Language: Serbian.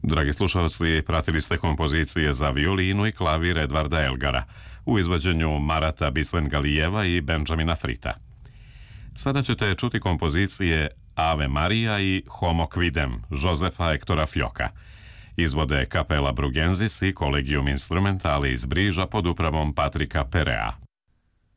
Dragi slušalci, pratili ste kompozicije za violinu i klavir Edvarda Elgara u izvođenju Marata Bislengalijeva i Benjamina Frita. Sada ćete čuti kompozicije Ave Maria i Homo Quidem Josefa Hektora Fjoka. Izvode Kapela Brugenzis i Collegium Instrumentali iz Briža pod upravom Patrika Perea.